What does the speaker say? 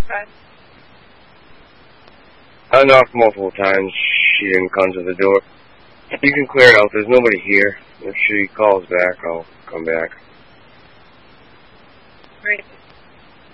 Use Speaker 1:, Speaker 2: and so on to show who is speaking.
Speaker 1: Okay.
Speaker 2: I knocked multiple times. She didn't come to the door. You can clear out. There's nobody here. If she calls back, I'll come back.
Speaker 1: Great.